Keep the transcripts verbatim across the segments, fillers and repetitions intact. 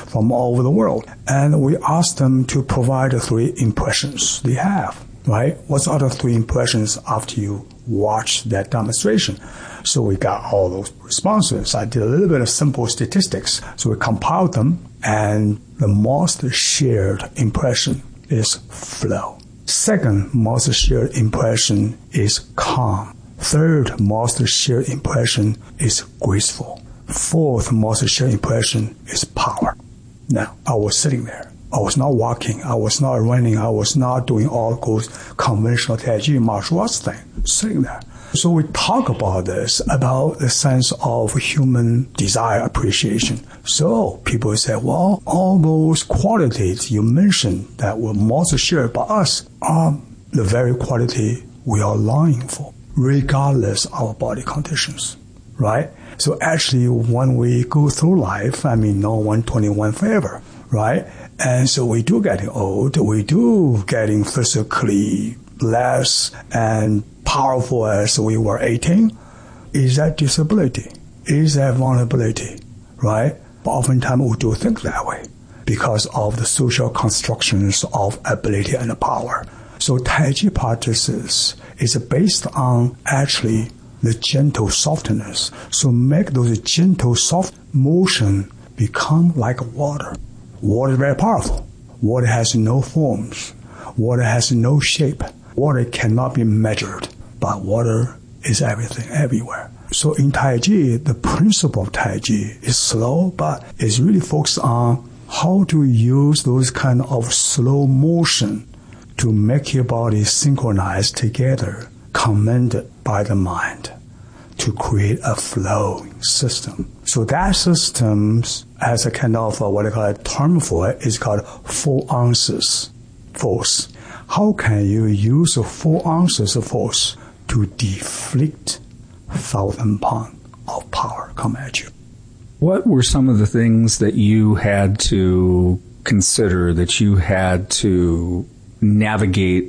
from all over the world. And we asked them to provide the three impressions they have, right? What's the other three impressions after you watch that demonstration? So we got all those responses. I did a little bit of simple statistics. So we compiled them, and the most shared impression is flow. Second most shared impression is calm. Third most shared impression is graceful. Fourth most shared impression is power. Now, I was sitting there. I was not walking. I was not running. I was not doing all those conventional Tai Chi martial arts thing. Sitting there. So we talk about this, about the sense of human desire appreciation. So people say, well, all those qualities you mentioned that were most shared by us are the very quality we are longing for, regardless of our body conditions, right? So actually, when we go through life, I mean, no one twenty-one forever, right? And so we do getting old, we do getting physically less and powerful as we were eighteen. Is that disability? Is that vulnerability, right? But oftentimes we do think that way because of the social constructions of ability and power. So Tai Chi practices is based on actually the gentle softness. So make those gentle soft motion become like water. Water is very powerful. Water has no forms. Water has no shape. Water cannot be measured, but water is everything, everywhere. So in Tai Chi, the principle of Tai Chi is slow, but it's really focused on how to use those kind of slow motion to make your body synchronize together, commanded by the mind, to create a flowing system. So that system, as a kind of uh, what I call a term for it, is called four ounces force. How can you use four ounces of force to deflect thousand pounds of power come at you? What were some of the things that you had to consider, that you had to navigate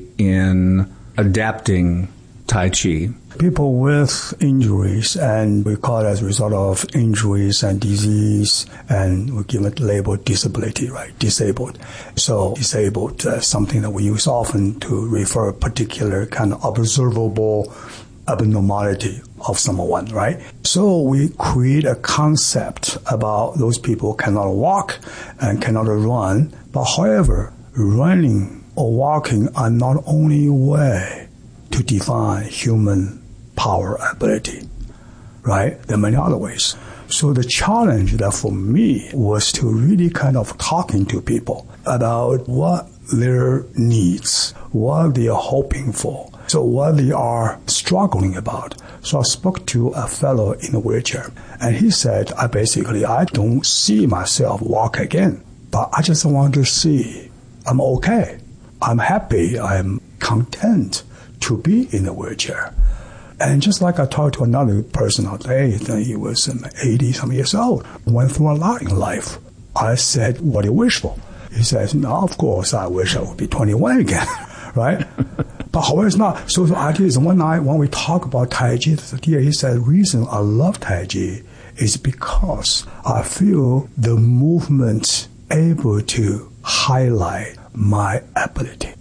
in adapting Tai Chi? People with injuries, and we call it as a result of injuries and disease, and we give it label disability, right? Disabled. So disabled is something that we use often to refer a particular kind of observable abnormality of someone, right? So we create a concept about those people cannot walk and cannot run, but however, running or walking are not only a way to define human power ability, right? There are many other ways. So the challenge that for me was to really kind of talking to people about what their needs, what they are hoping for, so what they are struggling about. So I spoke to a fellow in a wheelchair, and he said, I basically, I don't see myself walk again, but I just want to see I'm okay. I'm happy. I'm content to be in a wheelchair. And just like I talked to another person out there, he was eighty-some years old, went through a lot in life. I said, what do you wish for? He says, no, of course, I wish I would be twenty-one again, right? But however, it's not. So the idea is one night when we talk about Tai Chi, the idea, he said, the reason I love Tai Chi is because I feel the movement able to highlight my ability,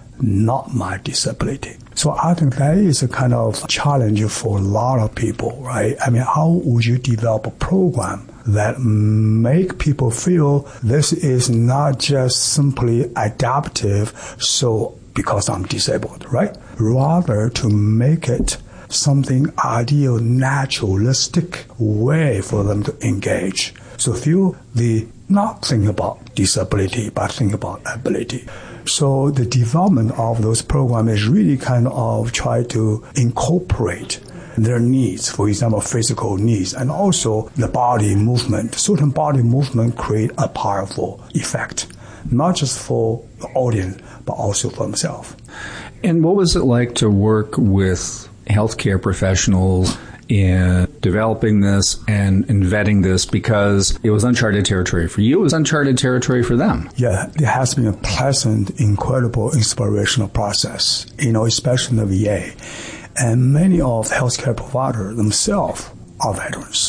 not my disability. So I think that is a kind of challenge for a lot of people, right? I mean, how would you develop a program that make people feel this is not just simply adaptive, so because I'm disabled, right? Rather to make it something ideal, naturalistic way for them to engage. So feel the not think about disability, but think about ability. So the development of those programs is really kind of try to incorporate their needs, for example, physical needs, and also the body movement. Certain body movement create a powerful effect, not just for the audience, but also for themselves. And what was it like to work with healthcare professionals in developing this and in vetting this, because it was uncharted territory for you, it was uncharted territory for them? Yeah, it has been a pleasant, incredible, inspirational process, you know, especially in the V A. And many of the healthcare providers themselves are veterans,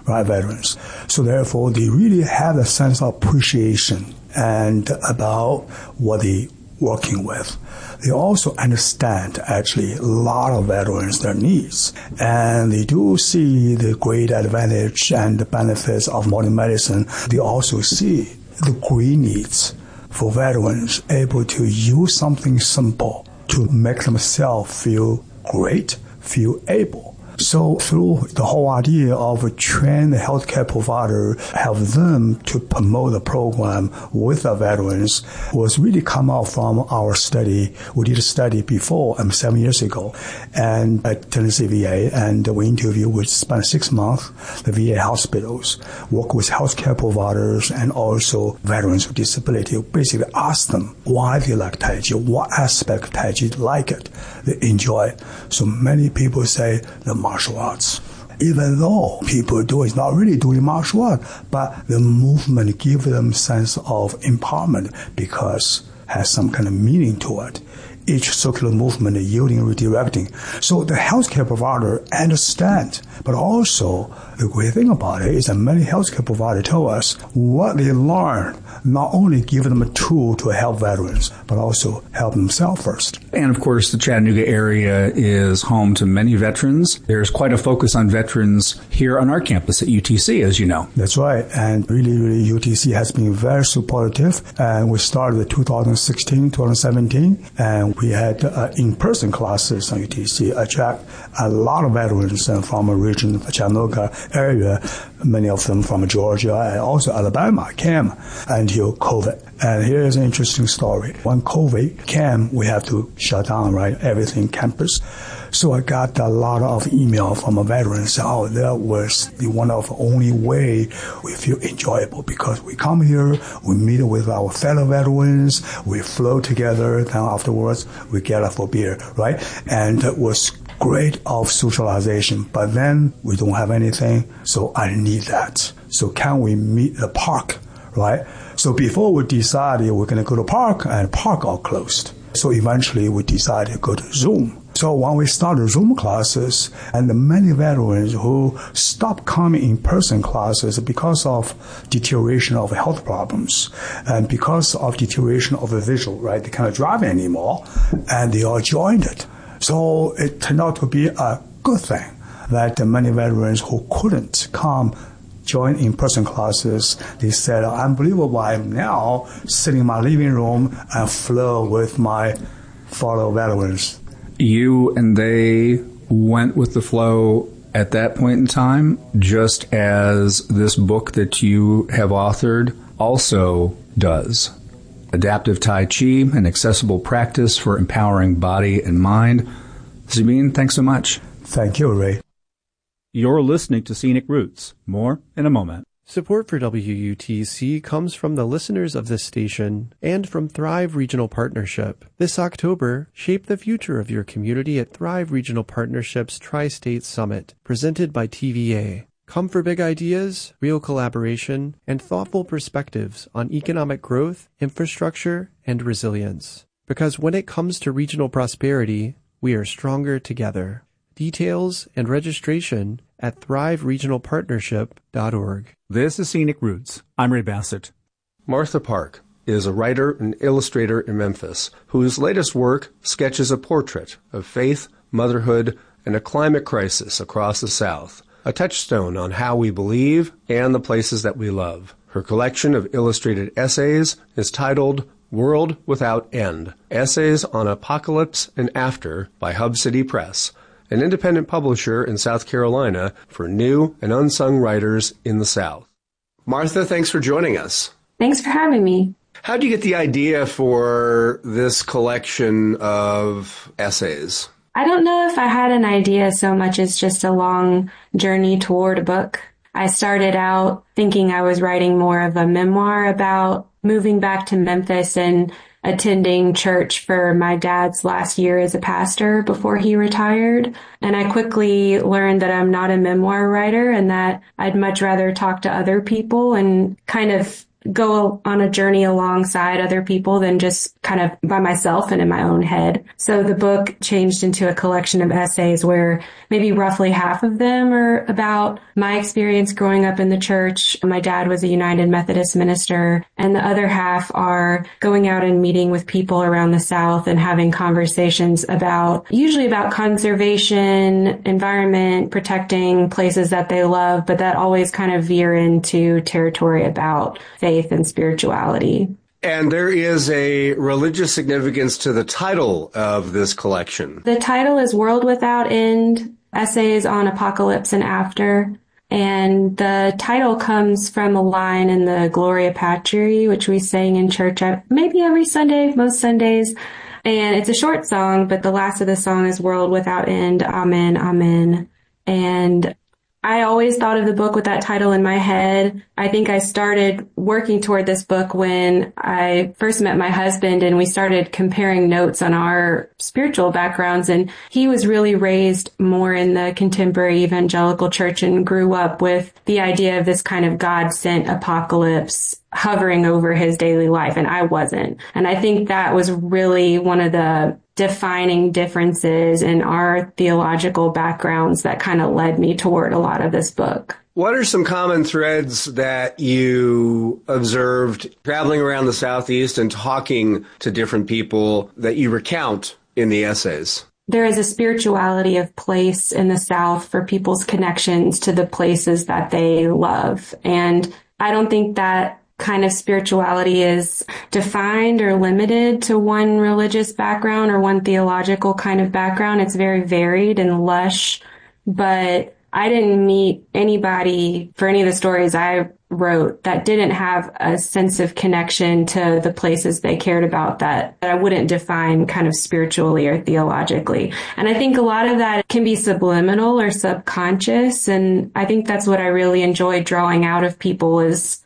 right, veterans. So therefore, they really have a sense of appreciation and about what they working with. They also understand actually a lot of veterans, their needs, and they do see the great advantage and the benefits of modern medicine. They also see the great needs for veterans able to use something simple to make themselves feel great, feel able. So through the whole idea of a trained healthcare provider, help them to promote the program with the veterans was really come out from our study. We did a study before, um, seven years ago, and at Tennessee V A, and we interviewed, we spent six months, the V A hospitals, work with healthcare providers and also veterans with disability. Basically ask them why they like Tai Chi, what aspect of Tai Chi they like it, they enjoy it. So many people say the martial arts. Even though people do is not really doing martial art, but the movement gives them sense of empowerment because it has some kind of meaning to it. Each circular movement yielding, redirecting. So the healthcare provider understand, but also the great thing about it is that many healthcare providers tell us what they learn not only give them a tool to help veterans, but also help themselves first. And of course, the Chattanooga area is home to many veterans. There's quite a focus on veterans here on our campus at U T C, as you know. That's right. And really, really, U T C has been very supportive. And we started in two thousand sixteen, twenty seventeen, and we had uh, in-person classes on U T C, attract a lot of veterans uh, from a region of the Chattanooga area, many of them from Georgia and also Alabama came until COVID. And here's an interesting story. When COVID came, we have to shut down, right, everything campus. So I got a lot of email from a veteran saying, oh, that was the one of the only way we feel enjoyable because we come here, we meet with our fellow veterans, we flow together, then afterwards we get up for beer, right? And it was great of socialization, but then we don't have anything, so I need that. So can we meet the park, right? So before we decided we're going to go to park, and park are closed. So eventually we decided to go to Zoom. So when we started Zoom classes, and the many veterans who stopped coming in-person classes because of deterioration of health problems, and because of deterioration of the visual, right? They cannot drive anymore, and they all joined it. So it turned out to be a good thing that the many veterans who couldn't come join in-person classes, they said, unbelievable, I'm now sitting in my living room and flow with my fellow veterans. You and they went with the flow at that point in time, just as this book that you have authored also does. Adaptive Tai Chi, an accessible practice for empowering body and mind. Zubin, thanks so much. Thank you, Ray. You're listening to Scenic Roots. More in a moment. Support for W U T C comes from the listeners of this station and from Thrive Regional Partnership. This October, shape the future of your community at Thrive Regional Partnership's Tri-State Summit, presented by T V A. Come for big ideas, real collaboration, and thoughtful perspectives on economic growth, infrastructure, and resilience. Because when it comes to regional prosperity, we are stronger together. Details and registration at thrive regional partnership dot org. This is Scenic Roots. I'm Ray Bassett. Martha Park is a writer and illustrator in Memphis whose latest work sketches a portrait of faith, motherhood, and a climate crisis across the South, a touchstone on how we believe and the places that we love. Her collection of illustrated essays is titled World Without End, Essays on Apocalypse and After by Hub City Press, an independent publisher in South Carolina for new and unsung writers in the South. Martha, thanks for joining us. Thanks for having me. How did you get the idea for this collection of essays? I don't know if I had an idea so much as just a long journey toward a book. I started out thinking I was writing more of a memoir about moving back to Memphis and attending church for my dad's last year as a pastor before he retired. And I quickly learned that I'm not a memoir writer and that I'd much rather talk to other people and kind of go on a journey alongside other people than just kind of by myself and in my own head. So the book changed into a collection of essays where maybe roughly half of them are about my experience growing up in the church. My dad was a United Methodist minister, and the other half are going out and meeting with people around the South and having conversations about, usually about conservation, environment, protecting places that they love, but that always kind of veer into territory about faith and spirituality. And there is a religious significance to the title of this collection. The title is World Without End, Essays on Apocalypse and After. And the title comes from a line in the Gloria Patri, which we sang in church maybe every Sunday, most Sundays. And it's a short song, but the last of the song is World Without End, Amen, Amen. And I always thought of the book with that title in my head. I think I started working toward this book when I first met my husband, and we started comparing notes on our spiritual backgrounds. And he was really raised more in the contemporary evangelical church and grew up with the idea of this kind of God-sent apocalypse hovering over his daily life, and I wasn't. And I think that was really one of the defining differences in our theological backgrounds that kind of led me toward a lot of this book. What are some common threads that you observed traveling around the Southeast and talking to different people that you recount in the essays? There is a spirituality of place in the South for people's connections to the places that they love. And I don't think that kind of spirituality is defined or limited to one religious background or one theological kind of background. It's very varied and lush, but I didn't meet anybody for any of the stories I wrote that didn't have a sense of connection to the places they cared about that, that I wouldn't define kind of spiritually or theologically. And I think a lot of that can be subliminal or subconscious. And I think that's what I really enjoy drawing out of people is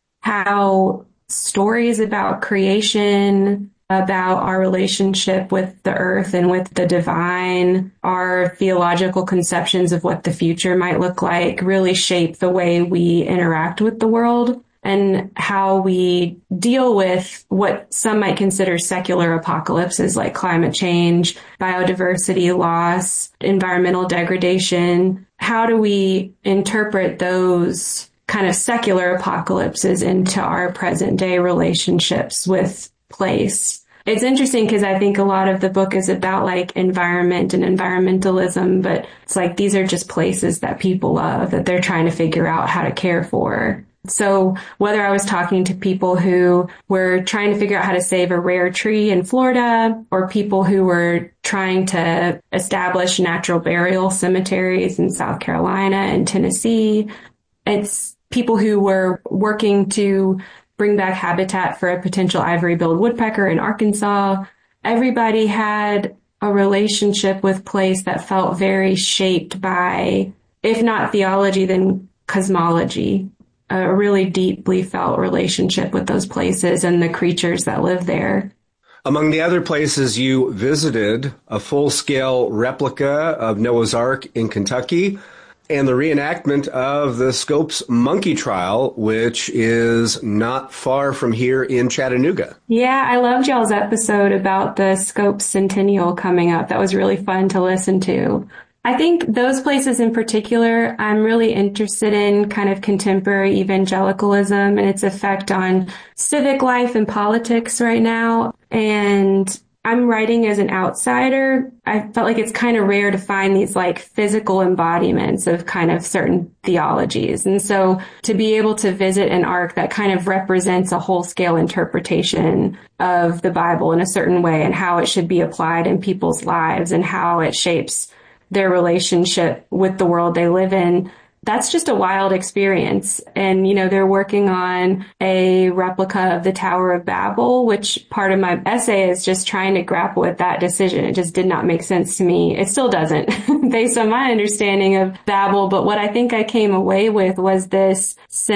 how stories about creation, about our relationship with the earth and with the divine, our theological conceptions of what the future might look like really shape the way we interact with the world and how we deal with what some might consider secular apocalypses like climate change, biodiversity loss, environmental degradation. How do we interpret those kind of secular apocalypses into our present day relationships with place? It's interesting because I think a lot of the book is about like environment and environmentalism, but it's like these are just places that people love that they're trying to figure out how to care for. So whether I was talking to people who were trying to figure out how to save a rare tree in Florida or people who were trying to establish natural burial cemeteries in South Carolina and Tennessee, it's people who were working to bring back habitat for a potential ivory-billed woodpecker in Arkansas. Everybody had a relationship with place that felt very shaped by, if not theology, then cosmology, a really deeply felt relationship with those places and the creatures that live there. Among the other places you visited, a full-scale replica of Noah's Ark in Kentucky, and the reenactment of the Scopes monkey trial, which is not far from here in Chattanooga. Yeah, I loved y'all's episode about the Scopes Centennial coming up. That was really fun to listen to. I think those places in particular, I'm really interested in kind of contemporary evangelicalism and its effect on civic life and politics right now. And I'm writing as an outsider. I felt like it's kind of rare to find these like physical embodiments of kind of certain theologies. And so to be able to visit an ark that kind of represents a whole scale interpretation of the Bible in a certain way and how it should be applied in people's lives and how it shapes their relationship with the world they live in, that's just a wild experience. And, you know, they're working on a replica of the Tower of Babel, which part of my essay is just trying to grapple with that decision. It just did not make sense to me. It still doesn't based on my understanding of Babel. But what I think I came away with was this sense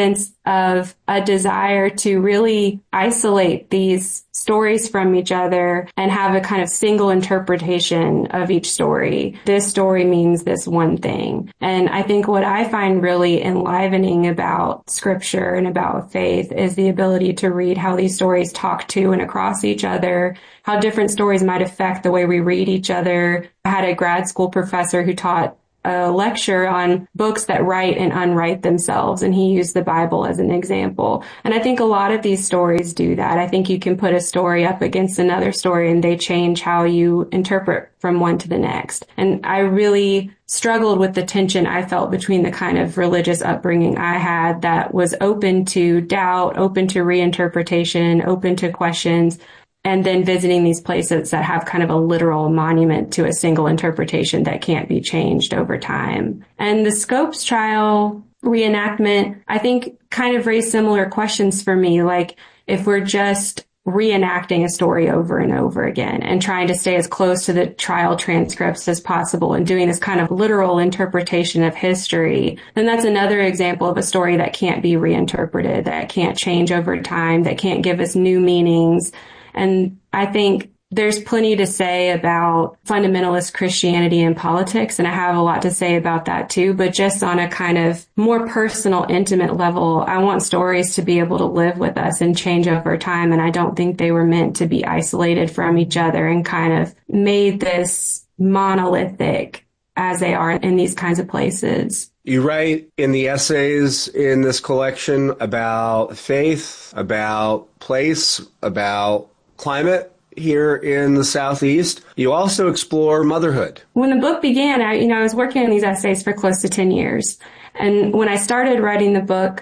of a desire to really isolate these stories from each other and have a kind of single interpretation of each story. This story means this one thing. And I think what I find really enlivening about scripture and about faith is the ability to read how these stories talk to and across each other, how different stories might affect the way we read each other. I had a grad school professor who taught a lecture on books that write and unwrite themselves, and he used the Bible as an example. And I think a lot of these stories do that. I think you can put a story up against another story and they change how you interpret from one to the next. And I really struggled with the tension I felt between the kind of religious upbringing I had that was open to doubt, open to reinterpretation, open to questions, and then visiting these places that have kind of a literal monument to a single interpretation that can't be changed over time. And the Scopes trial reenactment, I think, kind of raised similar questions for me. Like, if we're just reenacting a story over and over again and trying to stay as close to the trial transcripts as possible and doing this kind of literal interpretation of history, then that's another example of a story that can't be reinterpreted, that can't change over time, that can't give us new meanings. And I think there's plenty to say about fundamentalist Christianity and politics, and I have a lot to say about that too. But just on a kind of more personal, intimate level, I want stories to be able to live with us and change over time. And I don't think they were meant to be isolated from each other and kind of made this monolithic as they are in these kinds of places. You write in the essays in this collection about faith, about place, about climate here in the Southeast. You also explore motherhood. When the book began, I, you know, I was working on these essays for close to ten years. And when I started writing the book,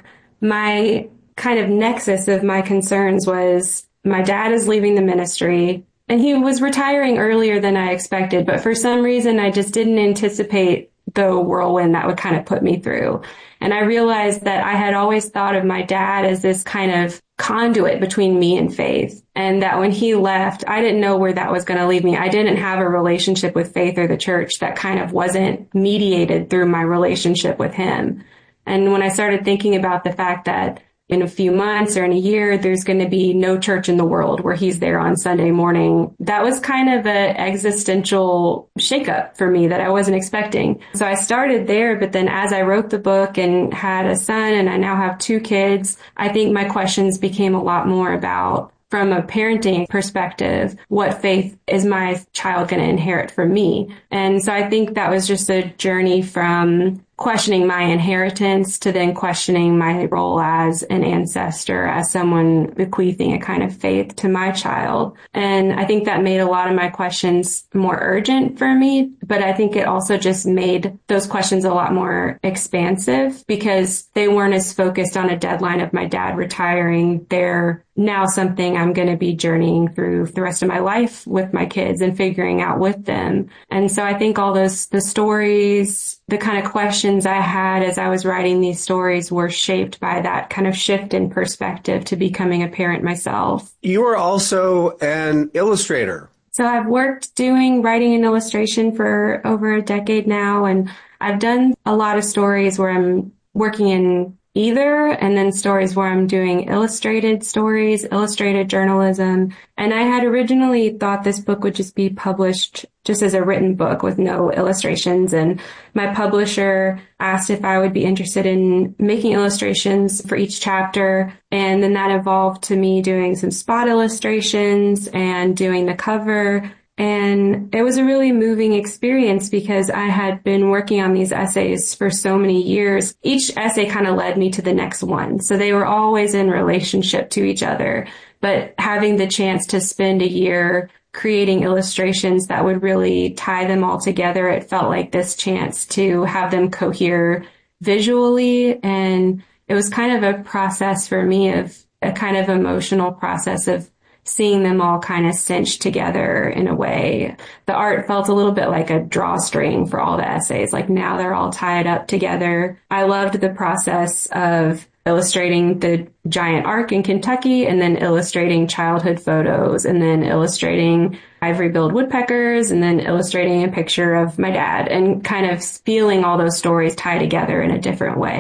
my kind of nexus of my concerns was my dad is leaving the ministry and he was retiring earlier than I expected. But for some reason, I just didn't anticipate the whirlwind that would kind of put me through. And I realized that I had always thought of my dad as this kind of conduit between me and faith. And that when he left, I didn't know where that was going to lead me. I didn't have a relationship with faith or the church that kind of wasn't mediated through my relationship with him. And when I started thinking about the fact that in a few months or in a year, there's going to be no church in the world where he's there on Sunday morning, that was kind of an existential shakeup for me that I wasn't expecting. So I started there, but then as I wrote the book and had a son and I now have two kids, I think my questions became a lot more about, from a parenting perspective, what faith is my child going to inherit from me? And so I think that was just a journey from questioning my inheritance to then questioning my role as an ancestor, as someone bequeathing a kind of faith to my child. And I think that made a lot of my questions more urgent for me, but I think it also just made those questions a lot more expansive because they weren't as focused on a deadline of my dad retiring. They're now something I'm going to be journeying through the rest of my life with my kids and figuring out with them. And so I think all those, the stories, the kind of questions I had as I was writing these stories were shaped by that kind of shift in perspective to becoming a parent myself. You are also an illustrator. So I've worked doing writing and illustration for over a decade now, and I've done a lot of stories where I'm working in either, and then stories where I'm doing illustrated stories, illustrated journalism. And I had originally thought this book would just be published just as a written book with no illustrations. And my publisher asked if I would be interested in making illustrations for each chapter. And then that evolved to me doing some spot illustrations and doing the cover. And it was a really moving experience because I had been working on these essays for so many years. Each essay kind of led me to the next one. So they were always in relationship to each other. But having the chance to spend a year creating illustrations that would really tie them all together, it felt like this chance to have them cohere visually. And it was kind of a process for me of a kind of emotional process of seeing them all kind of cinched together in a way. The art felt a little bit like a drawstring for all the essays. Like now they're all tied up together. I loved the process of illustrating the giant arc in Kentucky and then illustrating childhood photos and then illustrating ivory-billed woodpeckers and then illustrating a picture of my dad and kind of feeling all those stories tie together in a different way.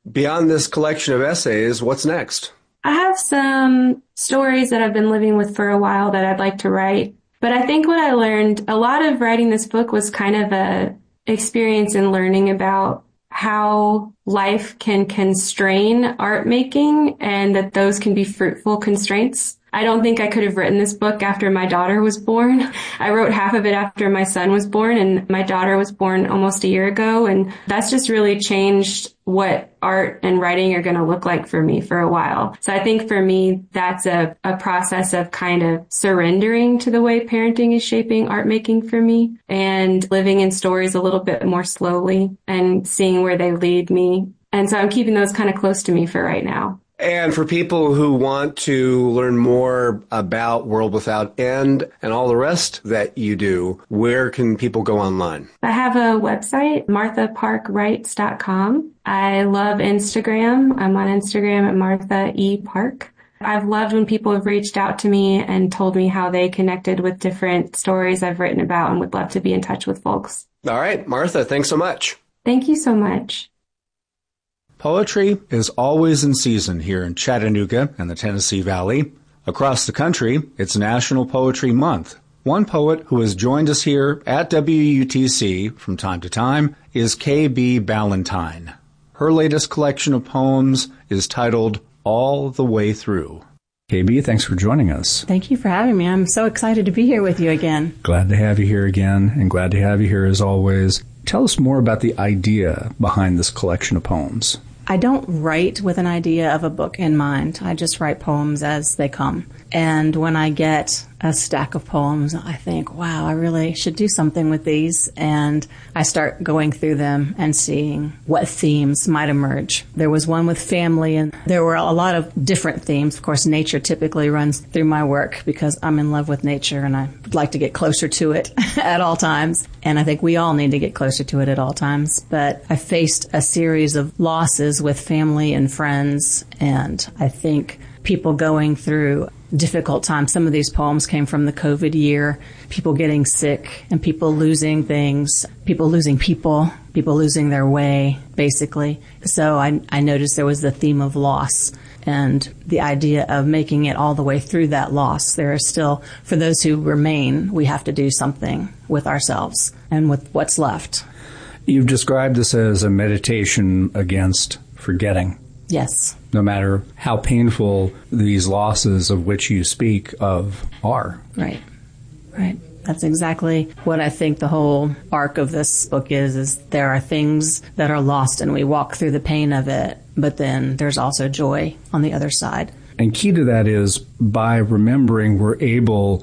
Beyond this collection of essays, what's next? I have some stories that I've been living with for a while that I'd like to write. But I think what I learned, a lot of writing this book was kind of a experience in learning about how life can constrain art making and that those can be fruitful constraints. I don't think I could have written this book after my daughter was born. I wrote half of it after my son was born, and my daughter was born almost a year ago. And that's just really changed what art and writing are going to look like for me for a while. So I think for me, that's a, a process of kind of surrendering to the way parenting is shaping art making for me and living in stories a little bit more slowly and seeing where they lead me. And so I'm keeping those kind of close to me for right now. And for people who want to learn more about World Without End and all the rest that you do, where can people go online? I have a website, martha park writes dot com. I love Instagram. I'm on Instagram at Martha E. Park. I've loved when people have reached out to me and told me how they connected with different stories I've written about and would love to be in touch with folks. All right, Martha, thanks so much. Thank you so much. Poetry is always in season here in Chattanooga and the Tennessee Valley. Across the country, it's National Poetry Month. One poet who has joined us here at W U T C from time to time is K B Ballantyne. Her latest collection of poems is titled All the Way Through. K B, thanks for joining us. Thank you for having me. I'm so excited to be here with you again. Glad to have you here again, and glad to have you here as always. Tell us more about the idea behind this collection of poems. I don't write with an idea of a book in mind. I just write poems as they come. And when I get a stack of poems, I think, wow, I really should do something with these. And I start going through them and seeing what themes might emerge. There was one with family, and there were a lot of different themes. Of course, nature typically runs through my work because I'm in love with nature and I would like to get closer to it at all times. And I think we all need to get closer to it at all times. But I faced a series of losses with family and friends, and I think people going through difficult times. Some of these poems came from the COVID year, people getting sick and people losing things, people losing people, people losing their way, basically. So I, I noticed there was the theme of loss and the idea of making it all the way through that loss. There is still, for those who remain, we have to do something with ourselves and with what's left. You've described this as a meditation against forgetting. Yes. No matter how painful these losses of which you speak of are. Right. Right. That's exactly what I think the whole arc of this book is, is there are things that are lost and we walk through the pain of it, but then there's also joy on the other side. And key to that is by remembering we're able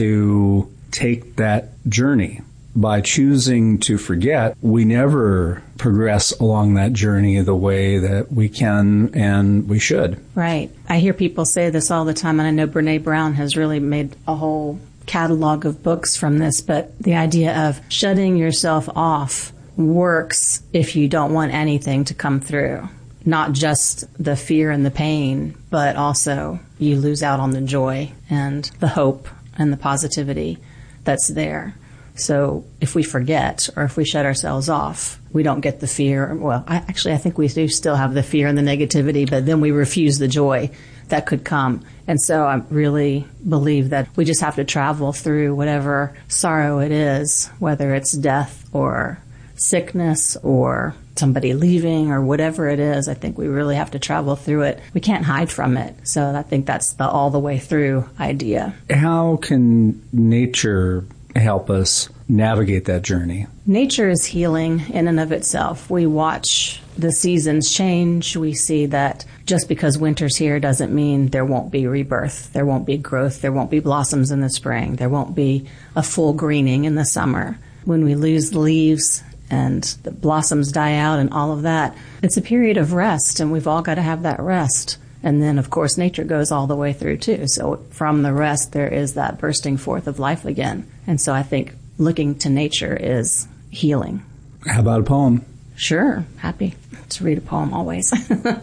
to take that journey. By choosing to forget, we never progress along that journey the way that we can and we should. Right. I hear people say this all the time, and I know Brene Brown has really made a whole catalog of books from this, but the idea of shutting yourself off works if you don't want anything to come through. Not just the fear and the pain, but also you lose out on the joy and the hope and the positivity that's there. So if we forget or if we shut ourselves off, we don't get the fear. Well, I, actually, I think we do still have the fear and the negativity, but then we refuse the joy that could come. And so I really believe that we just have to travel through whatever sorrow it is, whether it's death or sickness or somebody leaving or whatever it is. I think we really have to travel through it. We can't hide from it. So I think that's the all the way through idea. How can nature help us navigate that journey? Nature is healing in and of itself. We watch the seasons change. We see that just because winter's here doesn't mean there won't be rebirth. There won't be growth. There won't be blossoms in the spring. There won't be a full greening in the summer. When we lose the leaves and the blossoms die out and all of that, it's a period of rest, and we've all got to have that rest. And then, of course, nature goes all the way through, too. So from the rest, there is that bursting forth of life again. And so I think looking to nature is healing. How about a poem? Sure. Happy to read a poem always.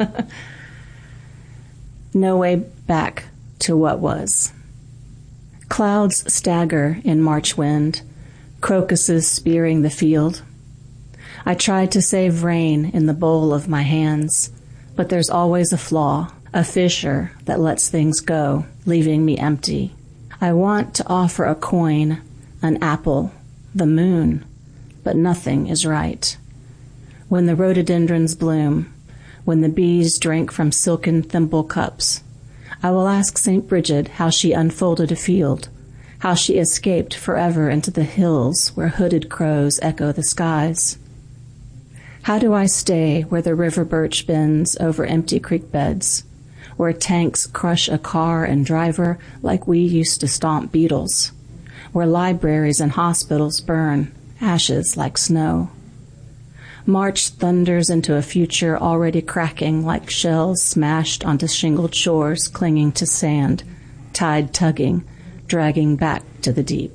No way back to what was. Clouds stagger in March wind, crocuses spearing the field. I tried to save rain in the bowl of my hands, But there's always a flaw, a fissure that lets things go, leaving me empty. I want to offer a coin, an apple, the moon, but nothing is right. When the rhododendrons bloom, when the bees drink from silken thimble cups, I will ask Saint Bridget how she unfolded a field, how she escaped forever into the hills where hooded crows echo the skies. How do I stay where the river birch bends over empty creek beds, where tanks crush a car and driver like we used to stomp beetles, where libraries and hospitals burn, ashes like snow? March thunders into a future already cracking like shells smashed onto shingled shores clinging to sand, tide tugging, dragging back to the deep.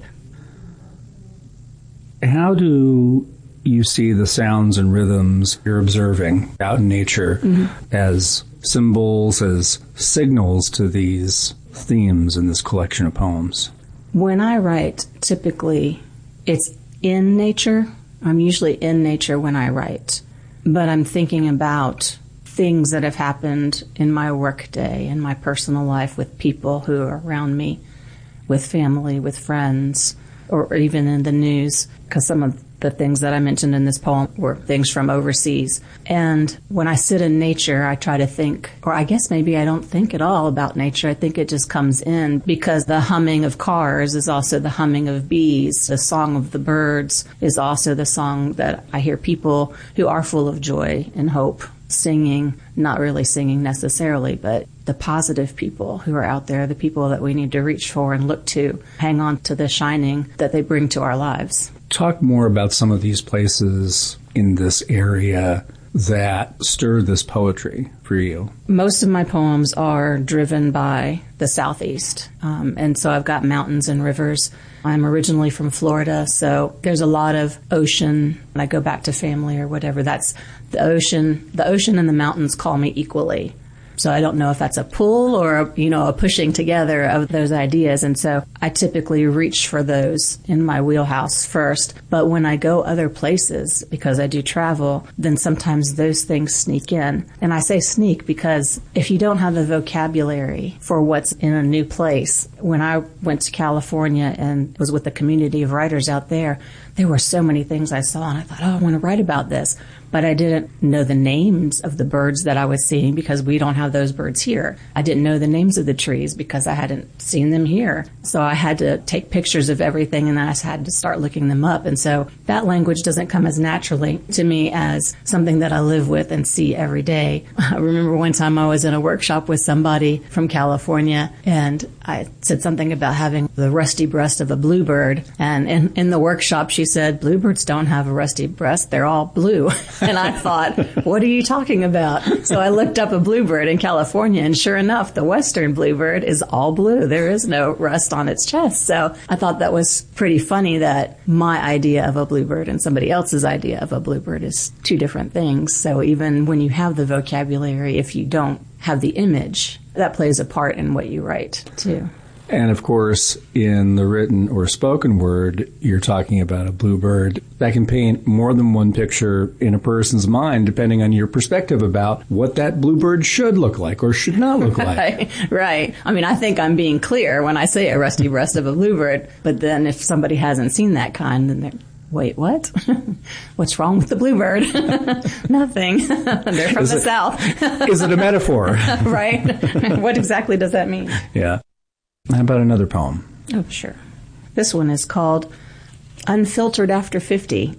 How do you see the sounds and rhythms you're observing out in nature mm-hmm. as symbols, as signals to these themes in this collection of poems? When I write, typically it's in nature. I'm usually in nature when I write, but I'm thinking about things that have happened in my workday, in my personal life, with people who are around me, with family, with friends, or even in the news, because some of the things that I mentioned in this poem were things from overseas. And when I sit in nature, I try to think, or I guess maybe I don't think at all about nature. I think it just comes in because the humming of cars is also the humming of bees. The song of the birds is also the song that I hear people who are full of joy and hope singing, not really singing necessarily, but the positive people who are out there, the people that we need to reach for and look to, hang on to the shining that they bring to our lives. Talk more about some of these places in this area that stir this poetry for you. Most of my poems are driven by the Southeast, um, and so I've got mountains and rivers. I'm originally from Florida, so there's a lot of ocean. When I go back to family or whatever, that's the ocean. The ocean and the mountains call me equally. So I don't know if that's a pull or, you know, a pushing together of those ideas. And so I typically reach for those in my wheelhouse first. But when I go other places, because I do travel, then sometimes those things sneak in. And I say sneak because if you don't have the vocabulary for what's in a new place, when I went to California and was with a community of writers out there, there were so many things I saw and I thought, oh, I want to write about this. But I didn't know the names of the birds that I was seeing because we don't have those birds here. I didn't know the names of the trees because I hadn't seen them here. So I had to take pictures of everything and then I had to start looking them up. And so that language doesn't come as naturally to me as something that I live with and see every day. I remember one time I was in a workshop with somebody from California and I said something about having the rusty breast of a bluebird. And in, in the workshop she said, bluebirds don't have a rusty breast, they're all blue. And I thought, what are you talking about? So I looked up a bluebird in California, and sure enough, the western bluebird is all blue. There is no rust on its chest. So I thought that was pretty funny that my idea of a bluebird and somebody else's idea of a bluebird is two different things. So even when you have the vocabulary, if you don't have the image, that plays a part in what you write, too. And, of course, in the written or spoken word, you're talking about a bluebird that can paint more than one picture in a person's mind, depending on your perspective about what that bluebird should look like or should not look like. Right, right. I mean, I think I'm being clear when I say a rusty breast of a bluebird, but then if somebody hasn't seen that kind, then they're, wait, what? What's wrong with the bluebird? Nothing. They're from is the it, South. Is it a metaphor? Right. What exactly does that mean? Yeah. How about another poem? Oh, sure. This one is called Unfiltered After fifty.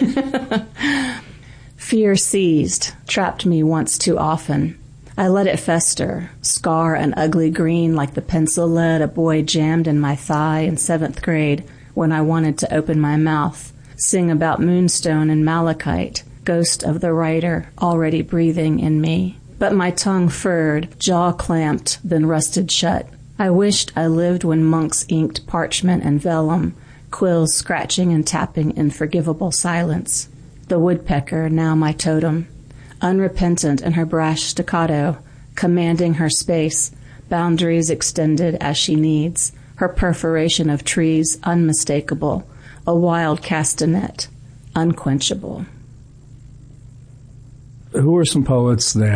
Fear seized, trapped me once too often. I let it fester, scar an ugly green like the pencil lead a boy jammed in my thigh in seventh grade when I wanted to open my mouth, sing about moonstone and malachite, ghost of the writer already breathing in me. But my tongue furred, jaw clamped, then rusted shut. I wished I lived when monks inked parchment and vellum, quills scratching and tapping in forgivable silence. The woodpecker, now my totem, unrepentant in her brash staccato, commanding her space, boundaries extended as she needs, her perforation of trees unmistakable, a wild castanet, unquenchable. Who are some poets that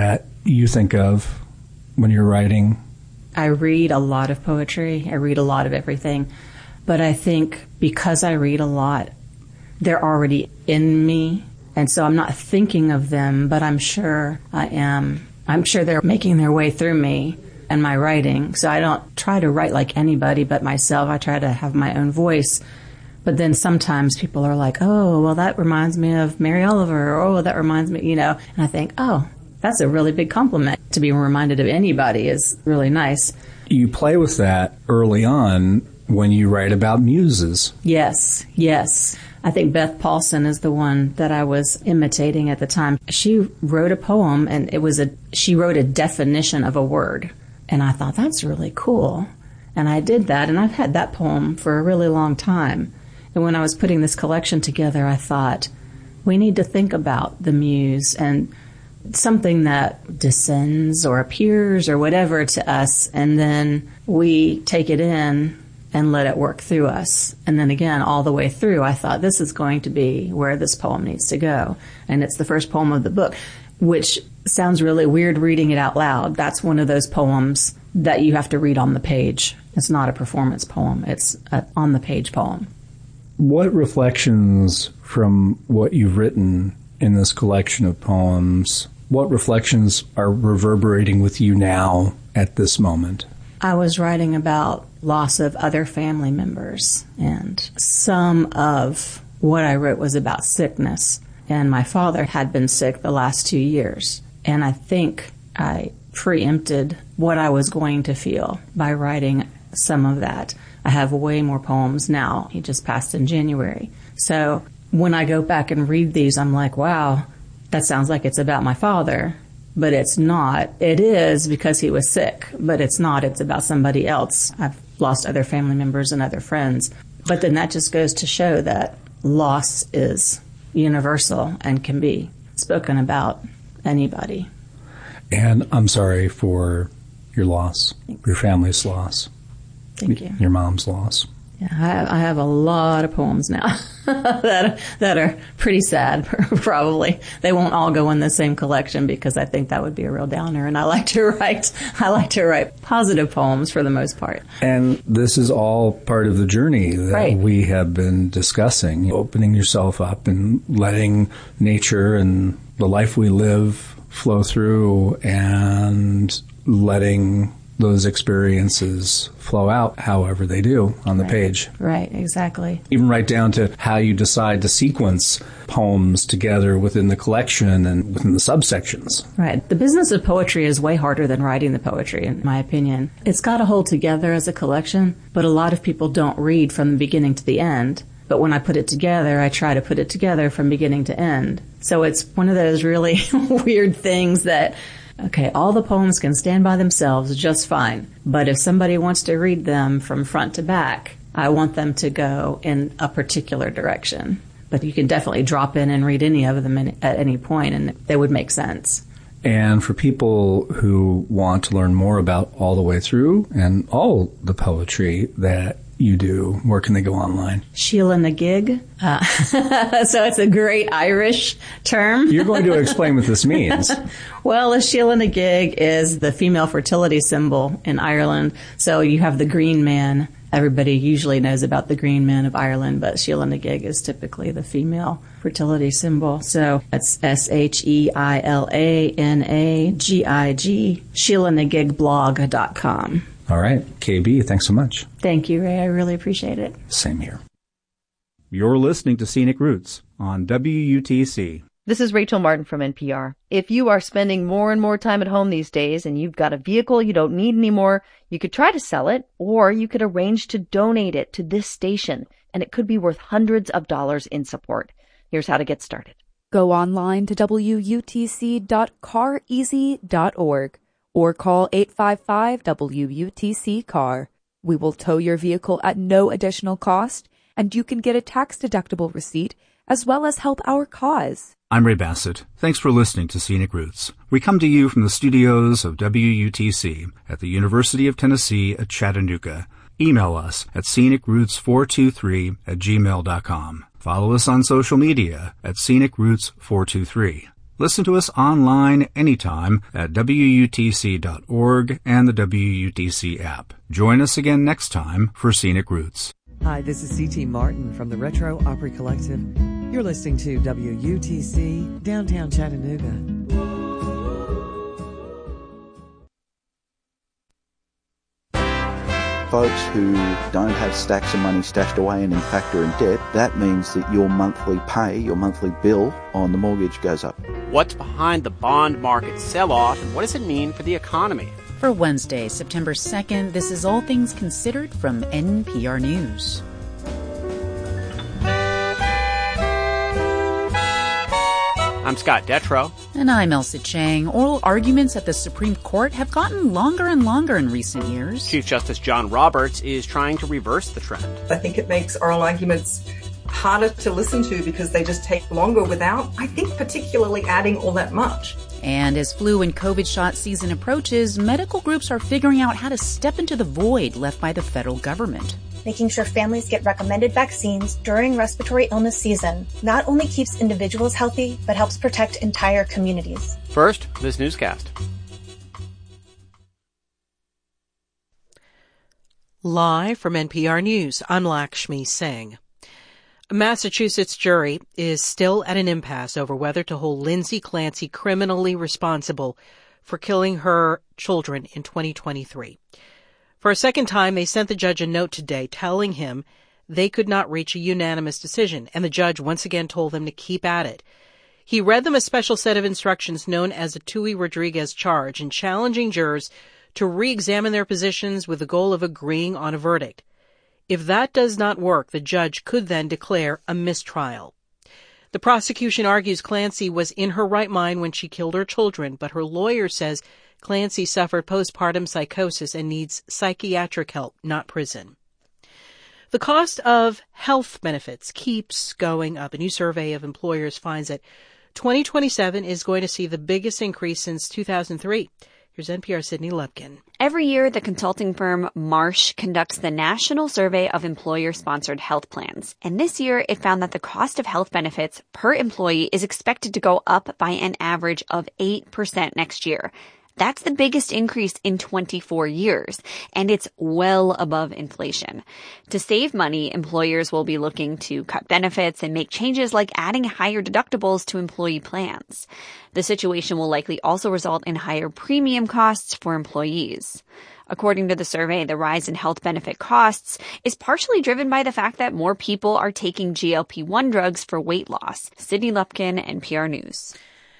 you think of when you're writing? I read a lot of poetry. I read a lot of everything. But I think because I read a lot, they're already in me. And so I'm not thinking of them, but I'm sure I am. I'm sure they're making their way through me and my writing. So I don't try to write like anybody but myself. I try to have my own voice. But then sometimes people are like, oh, well, that reminds me of Mary Oliver, or oh, that reminds me, you know. And I think, oh, that's a really big compliment. To be reminded of anybody is really nice. You play with that early on when you write about muses. Yes, yes. I think Beth Paulson is the one that I was imitating at the time. She wrote a poem, and it was a she wrote a definition of a word. And I thought, that's really cool. And I did that, and I've had that poem for a really long time. And when I was putting this collection together, I thought, we need to think about the muse and something that descends or appears or whatever to us, and then we take it in and let it work through us. And then again, all the way through, I thought, this is going to be where this poem needs to go. And it's the first poem of the book, which sounds really weird reading it out loud. That's one of those poems that you have to read on the page. It's not a performance poem. It's an on-the-page poem. What reflections from what you've written in this collection of poems, what reflections are reverberating with you now at this moment? I was writing about loss of other family members, and some of what I wrote was about sickness. And my father had been sick the last two years. And I think I preempted what I was going to feel by writing some of that. I have way more poems now. He just passed in January. So when I go back and read these, I'm like, wow, that sounds like it's about my father. But it's not. It is because he was sick, but it's not. It's about somebody else. I've lost other family members and other friends. But then that just goes to show that loss is universal and can be spoken about anybody. And I'm sorry for your loss, Thanks. Your family's loss. Thank you. Your mom's loss. Yeah, I, I have a lot of poems now that that are pretty sad. Probably they won't all go in the same collection because I think that would be a real downer. And I like to write. I like to write positive poems for the most part. And this is all part of the journey that right. we have been discussing. Opening yourself up and letting nature and the life we live flow through, and letting those experiences flow out however they do on the right. page. Right, exactly. Even right down to how you decide to sequence poems together within the collection and within the subsections. Right. The business of poetry is way harder than writing the poetry, in my opinion. It's got to hold together as a collection, but a lot of people don't read from the beginning to the end. But when I put it together, I try to put it together from beginning to end. So it's one of those really weird things that, okay, all the poems can stand by themselves just fine. But if somebody wants to read them from front to back, I want them to go in a particular direction. But you can definitely drop in and read any of them at any point, and they would make sense. And for people who want to learn more about All the Way Through and all the poetry that you do, where can they go online? Sheila na gig. Uh, so it's a great Irish term. You're going to explain what this means. Well, a Sheila na gig is the female fertility symbol in Ireland. So you have the Green Man. Everybody usually knows about the Green Man of Ireland, but Sheila na gig is typically the female fertility symbol. So it's S H E I L A N A G I G, sheila na gig blog dot com. All right. K B, thanks so much. Thank you, Ray. I really appreciate it. Same here. You're listening to Scenic Roots on W U T C. This is Rachel Martin from N P R. If you are spending more and more time at home these days and you've got a vehicle you don't need anymore, you could try to sell it, or you could arrange to donate it to this station, and it could be worth hundreds of dollars in support. Here's how to get started. Go online to W U T C dot car easy dot org. or call eight five five W U T C C A R. We will tow your vehicle at no additional cost, and you can get a tax-deductible receipt as well as help our cause. I'm Ray Bassett. Thanks for listening to Scenic Roots. We come to you from the studios of W U T C at the University of Tennessee at Chattanooga. Email us at scenic roots four two three at gmail dot com. Follow us on social media at scenic roots four two three. Listen to us online anytime at W U T C dot org and the W U T C app. Join us again next time for Scenic Roots. Hi, this is C T Martin from the Retro Opry Collective. You're listening to W U T C, downtown Chattanooga. Folks who don't have stacks of money stashed away and in fact are in debt, that means that your monthly pay, your monthly bill on the mortgage goes up. What's behind the bond market sell-off and what does it mean for the economy? For Wednesday, September second, this is All Things Considered from N P R News. I'm Scott Detrow. And I'm Elsa Chang. Oral arguments at the Supreme Court have gotten longer and longer in recent years. Chief Justice John Roberts is trying to reverse the trend. I think it makes oral arguments harder to listen to because they just take longer without, I think, particularly adding all that much. And as flu and COVID shot season approaches, medical groups are figuring out how to step into the void left by the federal government. Making sure families get recommended vaccines during respiratory illness season not only keeps individuals healthy, but helps protect entire communities. First, this newscast. Live from N P R News, I'm Lakshmi Singh. A Massachusetts jury is still at an impasse over whether to hold Lindsay Clancy criminally responsible for killing her children in twenty twenty-three. For a second time, they sent the judge a note today telling him they could not reach a unanimous decision, and the judge once again told them to keep at it. He read them a special set of instructions known as a Tui-Rodriguez charge and challenging jurors to re-examine their positions with the goal of agreeing on a verdict. If that does not work, the judge could then declare a mistrial. The prosecution argues Clancy was in her right mind when she killed her children, but her lawyer says Clancy suffered postpartum psychosis and needs psychiatric help, not prison. The cost of health benefits keeps going up. A new survey of employers finds that twenty twenty-seven is going to see the biggest increase since two thousand three. Here's N P R's Sydney Lupkin. Every year, the consulting firm Marsh conducts the National Survey of Employer-Sponsored Health Plans. And this year, it found that the cost of health benefits per employee is expected to go up by an average of eight percent next year. That's the biggest increase in twenty-four years, and it's well above inflation. To save money, employers will be looking to cut benefits and make changes like adding higher deductibles to employee plans. The situation will likely also result in higher premium costs for employees. According to the survey, the rise in health benefit costs is partially driven by the fact that more people are taking G L P one drugs for weight loss. Sydney Lupkin, N P R News.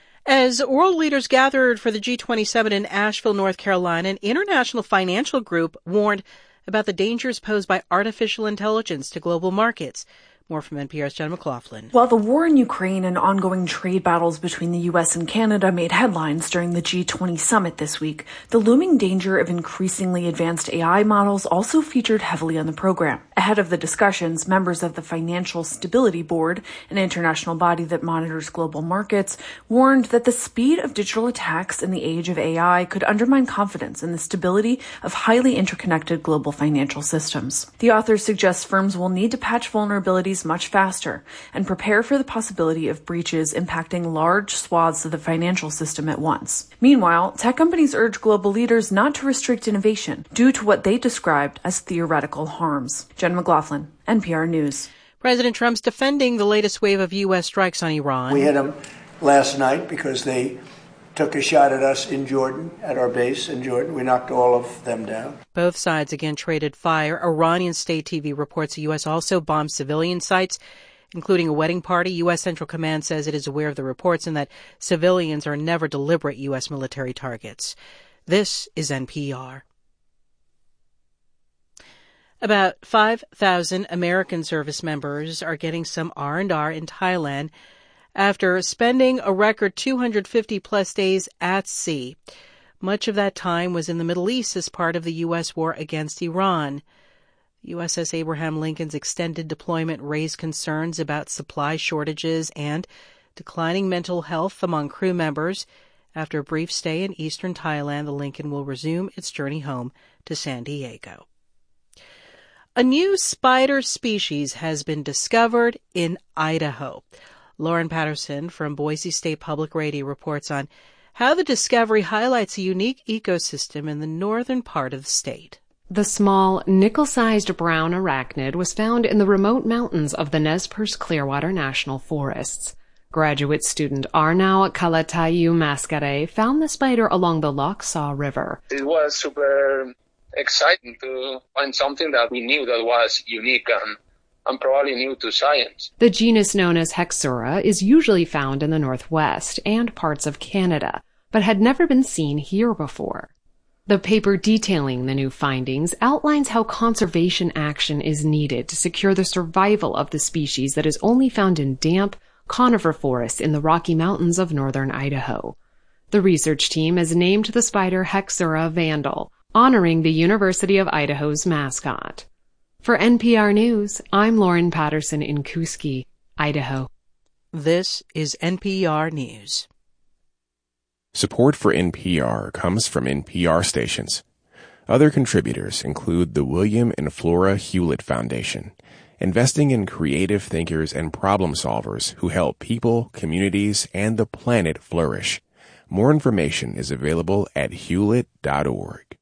As world leaders gathered for the G twenty-seven in Asheville, North Carolina, an international financial group warned about the dangers posed by artificial intelligence to global markets. More from N P R's Jen McLaughlin. While the war in Ukraine and ongoing trade battles between the U S and Canada made headlines during the G twenty summit this week, the looming danger of increasingly advanced A I models also featured heavily on the program. Ahead of the discussions, members of the Financial Stability Board, an international body that monitors global markets, warned that the speed of digital attacks in the age of A I could undermine confidence in the stability of highly interconnected global financial systems. The authors suggest firms will need to patch vulnerabilities much faster and prepare for the possibility of breaches impacting large swaths of the financial system at once. Meanwhile, tech companies urge global leaders not to restrict innovation due to what they described as theoretical harms. Jen McLaughlin, N P R News. President Trump's defending the latest wave of U S strikes on Iran. We hit them last night because they took a shot at us in Jordan, at our base in Jordan. We knocked all of them down. Both sides again traded fire. Iranian state T V reports the U S also bombed civilian sites, including a wedding party. U S Central Command says it is aware of the reports and that civilians are never deliberate U S military targets. This is N P R. About five thousand American service members are getting some R and R in Thailand after spending a record two hundred fifty plus days at sea. Much of that time was in the Middle East as part of the U S war against Iran. U S S Abraham Lincoln's extended deployment raised concerns about supply shortages and declining mental health among crew members. After a brief stay in eastern Thailand, the Lincoln will resume its journey home to San Diego. A new spider species has been discovered in Idaho. Lauren Patterson from Boise State Public Radio reports on how the discovery highlights a unique ecosystem in the northern part of the state. The small, nickel-sized brown arachnid was found in the remote mountains of the Nez Perce Clearwater National Forests. Graduate student Arnau Kalatayu Mascare found the spider along the Lochsaw River. It was super exciting to find something that we knew that was unique and, and probably new to science. The genus known as Hexura is usually found in the Northwest and parts of Canada, but had never been seen here before. The paper detailing the new findings outlines how conservation action is needed to secure the survival of the species that is only found in damp, conifer forests in the Rocky Mountains of northern Idaho. The research team has named the spider Hexura vandal, honoring the University of Idaho's mascot. For N P R News, I'm Lauren Patterson in Kuski, Idaho. This is N P R News. Support for N P R comes from N P R stations. Other contributors include the William and Flora Hewlett Foundation, investing in creative thinkers and problem solvers who help people, communities, and the planet flourish. More information is available at hewlett dot org.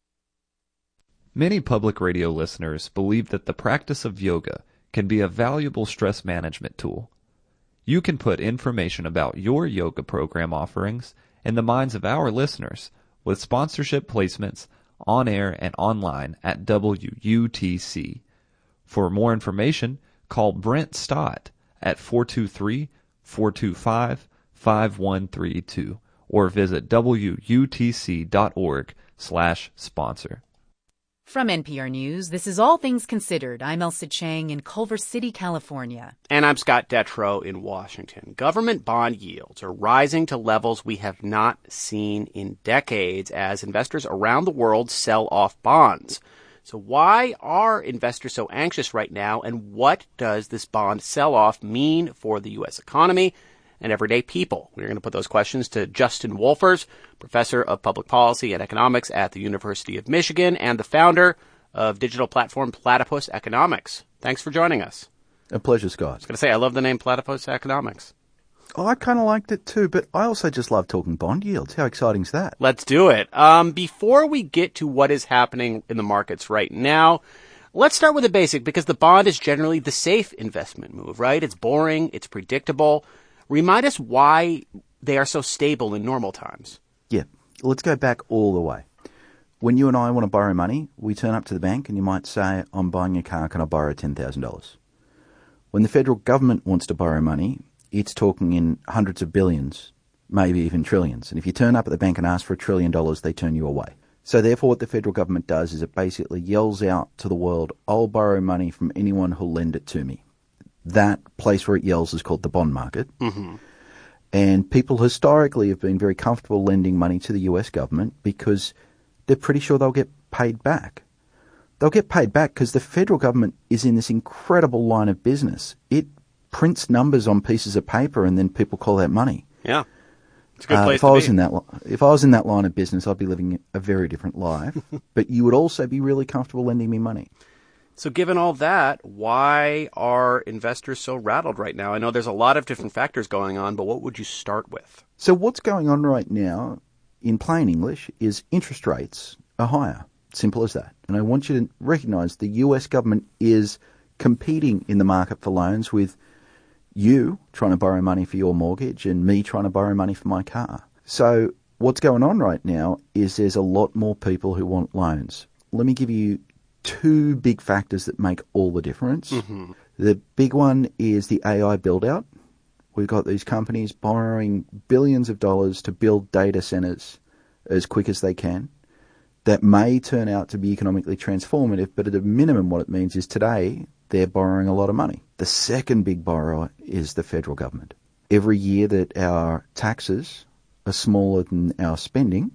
Many public radio listeners believe that the practice of yoga can be a valuable stress management tool. You can put information about your yoga program offerings in the minds of our listeners with sponsorship placements on air and online at W U T C. For more information, call Brent Stott at four two three, four two five, five one three two or visit W U T C dot org slash sponsor. From N P R News, this is All Things Considered. I'm Elsa Chang in Culver City, California. And I'm Scott Detrow in Washington. Government bond yields are rising to levels we have not seen in decades as investors around the world sell off bonds. So why are investors so anxious right now, and what does this bond sell-off mean for the U S economy and everyday people? We're going to put those questions to Justin Wolfers, professor of public policy and economics at the University of Michigan and the founder of digital platform Platypus Economics. Thanks for joining us. A pleasure, Scott. I was going to say, I love the name Platypus Economics. Oh, I kind of liked it too, but I also just love talking bond yields. How exciting is that? Let's do it. Um, before we get to what is happening in the markets right now, let's start with the basic, because the bond is generally the safe investment move, right? It's boring. It's predictable. Remind us why they are so stable in normal times. Yeah. Let's go back all the way. When you and I want to borrow money, we turn up to the bank and you might say, I'm buying a car, can I borrow ten thousand dollars? When the federal government wants to borrow money, it's talking in hundreds of billions, maybe even trillions. And if you turn up at the bank and ask for a trillion dollars, they turn you away. So therefore what the federal government does is it basically yells out to the world, I'll borrow money from anyone who'll lend it to me. That place where it yells is called the bond market. Mm-hmm. And people historically have been very comfortable lending money to the U S government because they're pretty sure they'll get paid back. They'll get paid back because the federal government is in this incredible line of business. It prints numbers on pieces of paper and then people call that money. Yeah. It's a good Uh, place if to I was be. in that, li- if I was in that line of business, I'd be living a very different life. But you would also be really comfortable lending me money. So given all that, why are investors so rattled right now? I know there's a lot of different factors going on, but what would you start with? So what's going on right now, in plain English, is interest rates are higher. Simple as that. And I want you to recognize the U S government is competing in the market for loans with you trying to borrow money for your mortgage and me trying to borrow money for my car. So what's going on right now is there's a lot more people who want loans. Let me give you two big factors that make all the difference. Mm-hmm. The big one is the A I build-out. We've got these companies borrowing billions of dollars to build data centers as quick as they can. That may turn out to be economically transformative, but at a minimum what it means is today they're borrowing a lot of money. The second big borrower is the federal government. Every year that our taxes are smaller than our spending,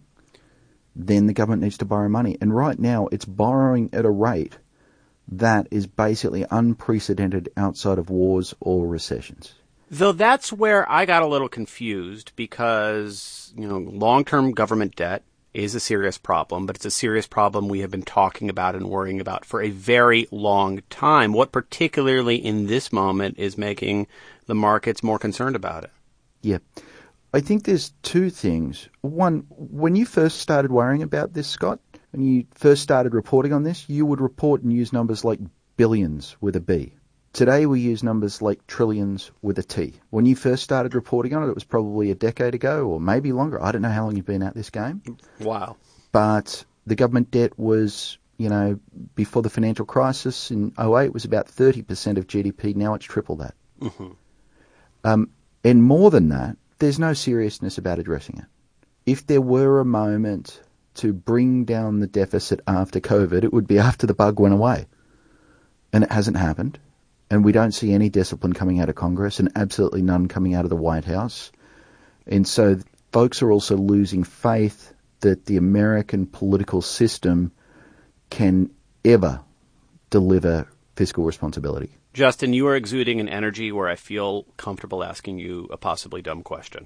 then the government needs to borrow money. And right now it's borrowing at a rate that is basically unprecedented outside of wars or recessions. Though that's where I got a little confused because, you know, long-term government debt is a serious problem, but it's a serious problem we have been talking about and worrying about for a very long time. What particularly in this moment is making the markets more concerned about it? Yeah. I think there's two things. One, when you first started worrying about this, Scott, when you first started reporting on this, you would report and use numbers like billions with a B. Today we use numbers like trillions with a T. When you first started reporting on it, it was probably a decade ago or maybe longer. I don't know how long you've been at this game. Wow. But the government debt was, you know, before the financial crisis in oh eight was about thirty percent of G D P. Now it's triple that. Mm-hmm. Um, and more than that, there's no seriousness about addressing it. If there were a moment to bring down the deficit after COVID, it would be after the bug went away. And it hasn't happened. And we don't see any discipline coming out of Congress and absolutely none coming out of the White House. And so folks are also losing faith that the American political system can ever deliver fiscal responsibility. Justin, you are exuding an energy where I feel comfortable asking you a possibly dumb question.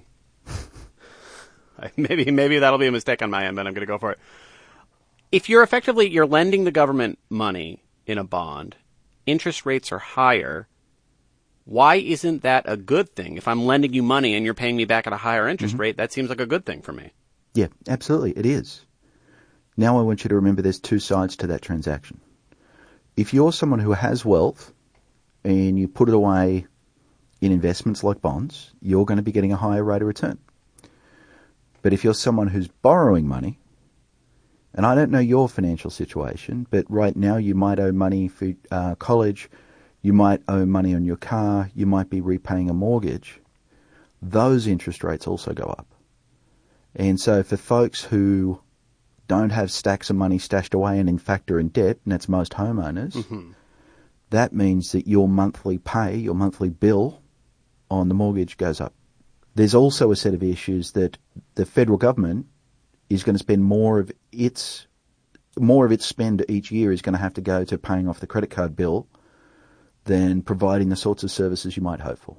maybe maybe that'll be a mistake on my end, but I'm going to go for it. If you're effectively, you're lending the government money in a bond, interest rates are higher, why isn't that a good thing? If I'm lending you money and you're paying me back at a higher interest mm-hmm. rate, that seems like a good thing for me. Yeah, absolutely, it is. Now I want you to remember there's two sides to that transaction. If you're someone who has wealth and you put it away in investments like bonds, you're going to be getting a higher rate of return. But if you're someone who's borrowing money, and I don't know your financial situation, but right now you might owe money for uh, college, you might owe money on your car, you might be repaying a mortgage. Those interest rates also go up. And so for folks who don't have stacks of money stashed away and in fact are in debt, and that's most homeowners, mm-hmm. that means that your monthly pay, your monthly bill on the mortgage goes up. There's also a set of issues that the federal government is going to spend more of its more of its spend each year is going to have to go to paying off the credit card bill than providing the sorts of services you might hope for.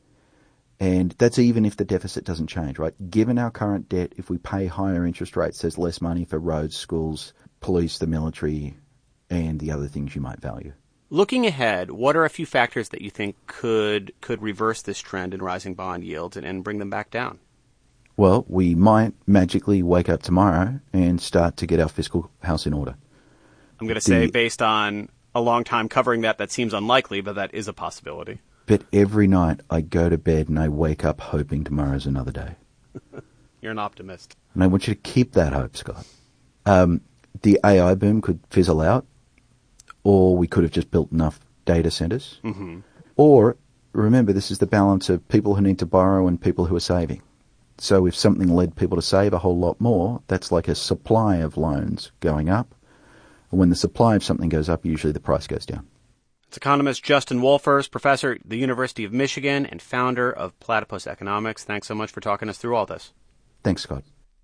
And that's even if the deficit doesn't change, right? Given our current debt, if we pay higher interest rates, there's less money for roads, schools, police, the military, and the other things you might value. Looking ahead, what are a few factors that you think could could reverse this trend in rising bond yields and, and bring them back down? Well, we might magically wake up tomorrow and start to get our fiscal house in order. I'm going to say, the, based on a long time covering that, that seems unlikely, but that is a possibility. But every night I go to bed and I wake up hoping tomorrow's another day. You're an optimist. And I want you to keep that hope, Scott. Um, the A I boom could fizzle out, or we could have just built enough data centers. Mm-hmm. Or, remember, this is the balance of people who need to borrow and people who are saving. So if something led people to save a whole lot more, that's like a supply of loans going up. And when the supply of something goes up, usually the price goes down. It's economist Justin Wolfers, professor at the University of Michigan and founder of Platypus Economics. Thanks so much for talking us through all this. Thanks, Scott.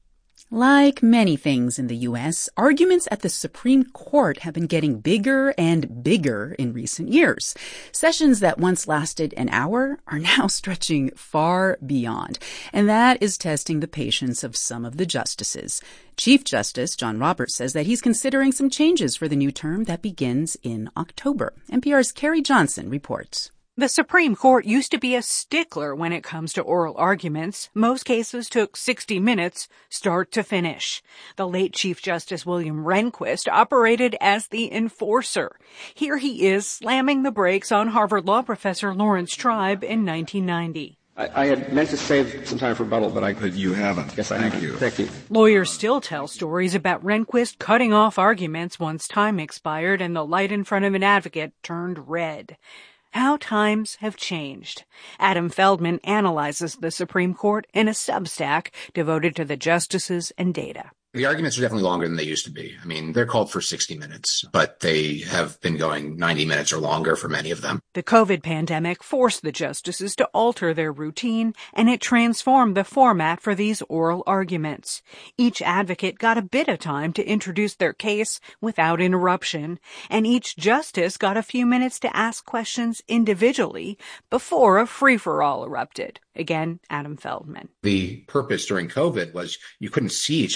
Like many things in the U S, arguments at the Supreme Court have been getting bigger and bigger in recent years. Sessions that once lasted an hour are now stretching far beyond, and that is testing the patience of some of the justices. Chief Justice John Roberts says that he's considering some changes for the new term that begins in October. N P R's Carrie Johnson reports. The Supreme Court used to be a stickler when it comes to oral arguments. Most cases took sixty minutes, start to finish. The late Chief Justice William Rehnquist operated as the enforcer. Here he is slamming the brakes on Harvard Law professor Lawrence Tribe in nineteen ninety. I, I had meant to save some time for rebuttal, but I... But you haven't. Yes, I Thank haven't. you. Thank you. Lawyers still tell stories about Rehnquist cutting off arguments once time expired and the light in front of an advocate turned red. How times have changed. Adam Feldman analyzes the Supreme Court in a Substack devoted to the justices and data. The arguments are definitely longer than they used to be. I mean, they're called for sixty minutes, but they have been going ninety minutes or longer for many of them. The COVID pandemic forced the justices to alter their routine, and it transformed the format for these oral arguments. Each advocate got a bit of time to introduce their case without interruption, and each justice got a few minutes to ask questions individually before a free-for-all erupted. Again, Adam Feldman. The purpose during COVID was you couldn't see each other telephonically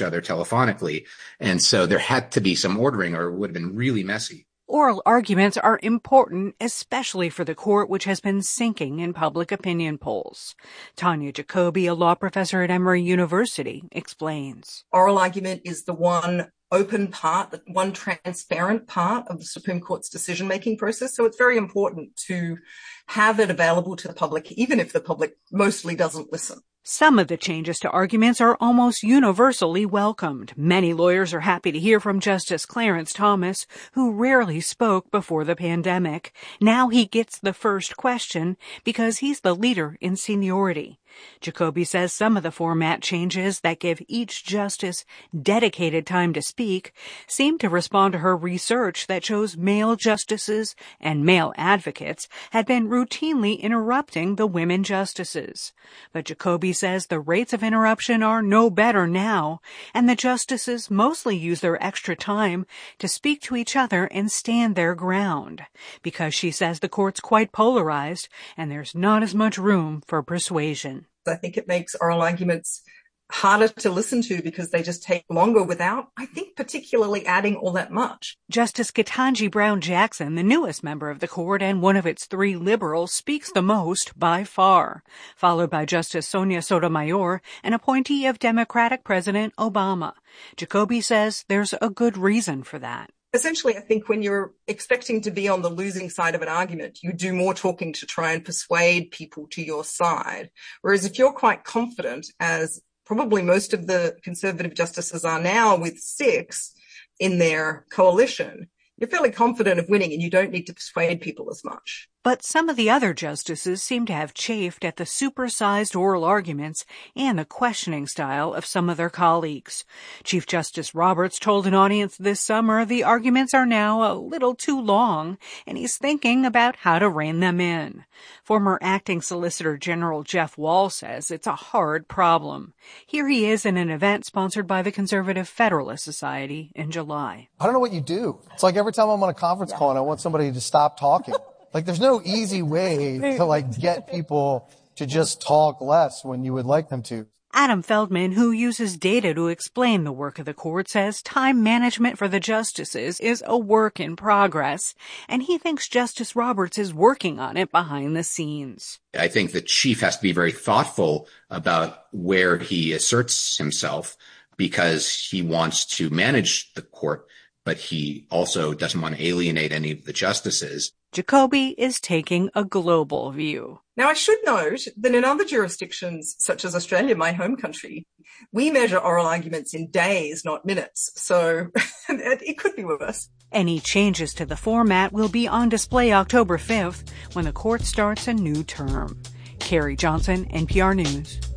telephonically. And so there had to be some ordering or it would have been really messy. Oral arguments are important, especially for the court, which has been sinking in public opinion polls. Tanya Jacoby, a law professor at Emory University, explains. Oral argument is the one open part, the one transparent part of the Supreme Court's decision-making process. So it's very important to have it available to the public, even if the public mostly doesn't listen. Some of the changes to arguments are almost universally welcomed. Many lawyers are happy to hear from Justice Clarence Thomas, who rarely spoke before the pandemic. Now he gets the first question because he's the leader in seniority. Jacoby says some of the format changes that give each justice dedicated time to speak seem to respond to her research that shows male justices and male advocates had been routinely interrupting the women justices. But Jacoby says the rates of interruption are no better now, and the justices mostly use their extra time to speak to each other and stand their ground, because she says the court's quite polarized and there's not as much room for persuasion. I think it makes oral arguments harder to listen to because they just take longer without, I think, particularly adding all that much. Justice Ketanji Brown Jackson, the newest member of the court and one of its three liberals, speaks the most by far, followed by Justice Sonia Sotomayor, an appointee of Democratic President Obama. Jacoby says there's a good reason for that. Essentially, I think when you're expecting to be on the losing side of an argument, you do more talking to try and persuade people to your side. Whereas if you're quite confident, as probably most of the conservative justices are now with six in their coalition, you're fairly confident of winning and you don't need to persuade people as much. But some of the other justices seem to have chafed at the supersized oral arguments and the questioning style of some of their colleagues. Chief Justice Roberts told an audience this summer the arguments are now a little too long, and he's thinking about how to rein them in. Former Acting Solicitor General Jeff Wall says it's a hard problem. Here he is in an event sponsored by the Conservative Federalist Society in July. I don't know what you do. It's like every time I'm on a conference call and I want somebody to stop talking. Like, there's no easy way to, like, get people to just talk less when you would like them to. Adam Feldman, who uses data to explain the work of the court, says time management for the justices is a work in progress, and he thinks Justice Roberts is working on it behind the scenes. I think the chief has to be very thoughtful about where he asserts himself because he wants to manage the court, but he also doesn't want to alienate any of the justices. Jacoby is taking a global view. Now, I should note that in other jurisdictions, such as Australia, my home country, we measure oral arguments in days, not minutes. So it could be worse. Any changes to the format will be on display October fifth when the court starts a new term. Carrie Johnson, N P R News.